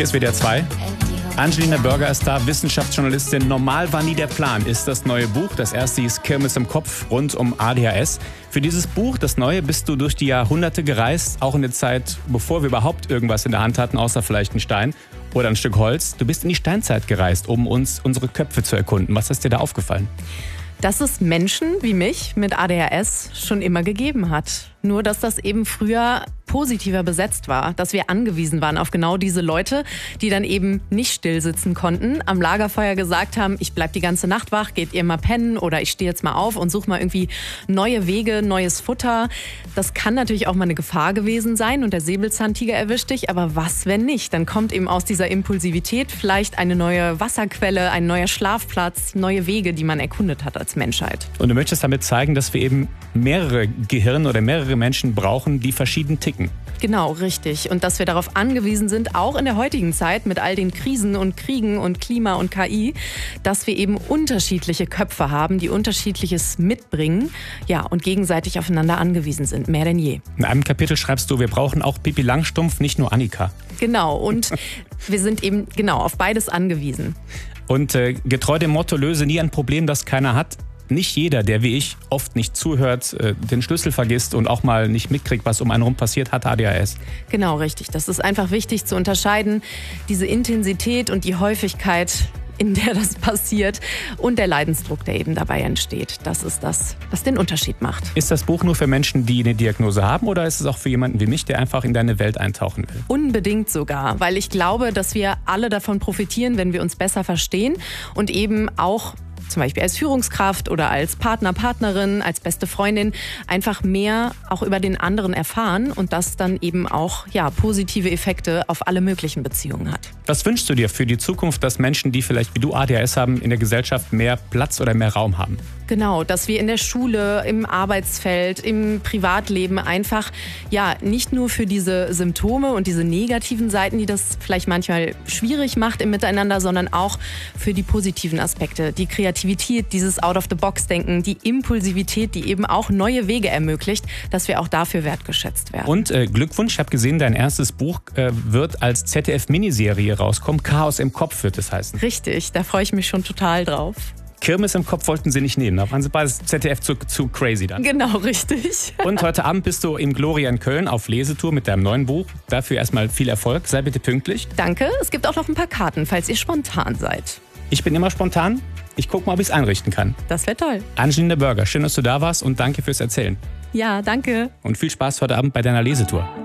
Hier ist WDR 2. Angelina Börger ist da, Wissenschaftsjournalistin. Normal war nie der Plan, ist das neue Buch. Das erste hieß Kirmes im Kopf, rund um ADHS. Für dieses Buch, das neue, bist du durch die Jahrhunderte gereist, auch in der Zeit, bevor wir überhaupt irgendwas in der Hand hatten, außer vielleicht ein Stein oder ein Stück Holz. Du bist in die Steinzeit gereist, um uns unsere Köpfe zu erkunden. Was ist dir da aufgefallen? Dass es Menschen wie mich mit ADHS schon immer gegeben hat. Nur, dass das eben früher positiver besetzt war, dass wir angewiesen waren auf genau diese Leute, die dann eben nicht still sitzen konnten, am Lagerfeuer gesagt haben, ich bleib die ganze Nacht wach, geht ihr mal pennen oder ich stehe jetzt mal auf und suche mal irgendwie neue Wege, neues Futter. Das kann natürlich auch mal eine Gefahr gewesen sein und der Säbelzahntiger erwischt dich, aber was, wenn nicht? Dann kommt eben aus dieser Impulsivität vielleicht eine neue Wasserquelle, ein neuer Schlafplatz, neue Wege, die man erkundet hat als Menschheit. Und du möchtest damit zeigen, dass wir eben mehrere Gehirne oder mehrere Menschen brauchen, die verschieden ticken. Genau, richtig. Und dass wir darauf angewiesen sind, auch in der heutigen Zeit mit all den Krisen und Kriegen und Klima und KI, dass wir eben unterschiedliche Köpfe haben, die Unterschiedliches mitbringen, ja, und gegenseitig aufeinander angewiesen sind, mehr denn je. In einem Kapitel schreibst du, wir brauchen auch Pippi Langstrumpf, nicht nur Annika. Genau, und wir sind eben auf beides angewiesen. Und getreu dem Motto, löse nie ein Problem, das keiner hat. Nicht jeder, der wie ich oft nicht zuhört, den Schlüssel vergisst und auch mal nicht mitkriegt, was um einen herum passiert, hat ADHS. Genau, richtig. Das ist einfach wichtig zu unterscheiden. Diese Intensität und die Häufigkeit, in der das passiert und der Leidensdruck, der eben dabei entsteht. Das ist das, was den Unterschied macht. Ist das Buch nur für Menschen, die eine Diagnose haben oder ist es auch für jemanden wie mich, der einfach in deine Welt eintauchen will? Unbedingt sogar, weil ich glaube, dass wir alle davon profitieren, wenn wir uns besser verstehen und eben auch zum Beispiel als Führungskraft oder als Partner, Partnerin, als beste Freundin einfach mehr auch über den anderen erfahren und das dann eben auch positive Effekte auf alle möglichen Beziehungen hat. Was wünschst du dir für die Zukunft, dass Menschen, die vielleicht wie du ADHS haben, in der Gesellschaft mehr Platz oder mehr Raum haben? Genau, dass wir in der Schule, im Arbeitsfeld, im Privatleben einfach nicht nur für diese Symptome und diese negativen Seiten, die das vielleicht manchmal schwierig macht im Miteinander, sondern auch für die positiven Aspekte, die Kreativität, dieses Out-of-the-Box-Denken, die Impulsivität, die eben auch neue Wege ermöglicht, dass wir auch dafür wertgeschätzt werden. Und Glückwunsch, ich habe gesehen, dein erstes Buch wird als ZDF-Miniserie rauskommen. Chaos im Kopf wird es heißen. Richtig, da freue ich mich schon total drauf. Kirmes im Kopf wollten sie nicht nehmen, da waren sie bei ZDF zu crazy dann. Genau, richtig. Und heute Abend bist du im Gloria in Köln auf Lesetour mit deinem neuen Buch. Dafür erstmal viel Erfolg, sei bitte pünktlich. Danke, es gibt auch noch ein paar Karten, falls ihr spontan seid. Ich bin immer spontan, ich gucke mal, ob ich es einrichten kann. Das wäre toll. Angelina Börger, schön, dass du da warst und danke fürs Erzählen. Ja, danke. Und viel Spaß heute Abend bei deiner Lesetour.